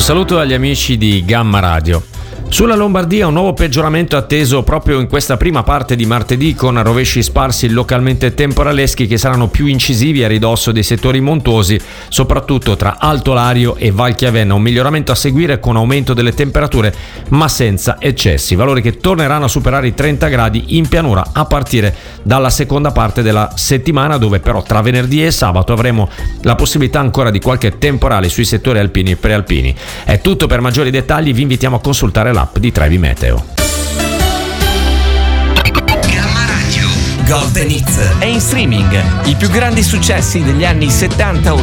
saluto agli amici di Gamma Radio. Sulla Lombardia un nuovo peggioramento atteso proprio in questa prima parte di martedì, con rovesci sparsi localmente temporaleschi che saranno più incisivi a ridosso dei settori montuosi, soprattutto tra Alto Lario e Val Chiavenna. Un miglioramento a seguire con aumento delle temperature ma senza eccessi, valori che torneranno a superare i 30 gradi in pianura a partire dalla seconda parte della settimana, dove però tra venerdì e sabato avremo la possibilità ancora di qualche temporale sui settori alpini e prealpini. È tutto. Per maggiori dettagli vi invitiamo a consultare l'app di Trevi Meteo. Gamma Radio Golden Hits è in streaming. I più grandi successi degli anni 70,